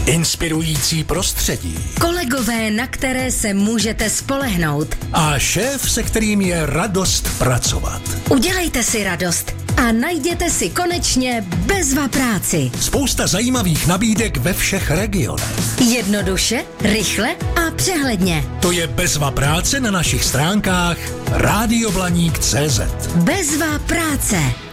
inspirující prostředí. Kolegové, na které se můžete spolehnout. A šéf, se kterým je radost pracovat. Udělejte si radost a najděte si konečně Bezva práci. Spousta zajímavých nabídek ve všech regionech. Jednoduše, rychle a přehledně. To je Bezva práce na našich stránkách radioblaník.cz. Bezva práce.